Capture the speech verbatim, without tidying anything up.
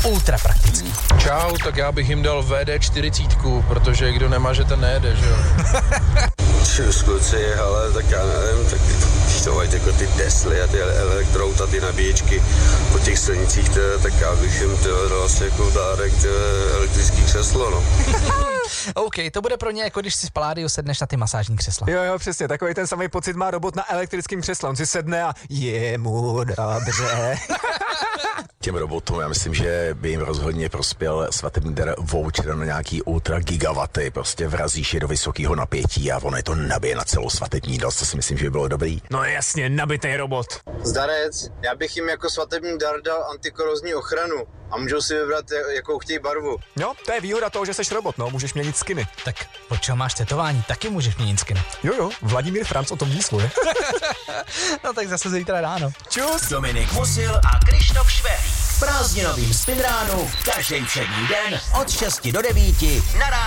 ultra praktický. Čau, tak já bych jim dal V D čtyřicet, protože kdo nemaže, ten nejede, že jo? Čus, kluci, ale tak já nevím, tak to mají jako ty Tesly a ty elektrouta, ty nabíječky po těch silnicích, tě, tak já bych jim tě, dal asi jako dárek tě, elektrický křeslo, no. OK, to bude pro ně jako když si z Paládiu sedneš na ty masážní křesla. Jo, jo, přesně, takový ten samý pocit má robot na elektrickém křesle, on si sedne a je mu dobře. Těm robotům, já myslím, že by jim rozhodně prospěl svatební dar voucher na nějaký ultra gigawaty, prostě vrazíš je do vysokého napětí a ono je to nabije na celou svatební noc, to si myslím, že by bylo dobrý. No jasně, nabitej robot. Zdarec, já bych jim jako svatební dar dal antikorozní ochranu a můžou si vybrat, jakou chtějí barvu. Jo, to je výhoda toho, že jsi robot, no, můžeš měnit skiny. Tak po čem máš tetování, taky můžeš měnit skiny. Jo, jo, Vladimír Franc o tom ví svoje. No tak zase zítra ráno. Čus! Dominik Musil a Krištof Švehlík v prázdninovým Spin ránu každý všední den od šesti do devíti na